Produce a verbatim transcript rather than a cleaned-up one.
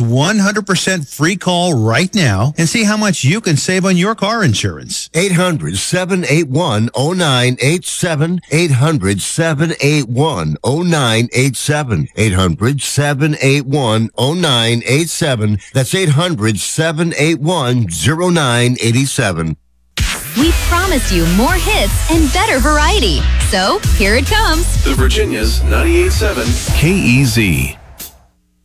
one hundred percent free call right now and see how much you can save on your car insurance. eight hundred, seven eight one, oh nine eight seven. eight hundred, seven eight one, oh nine eight seven. eight hundred, seven eight one, oh nine eight seven. That's eight hundred, seven eight one, oh nine eight seven. We promise you more hits and better variety. So, here it comes. The Virginia's ninety-eight point seven K E Z.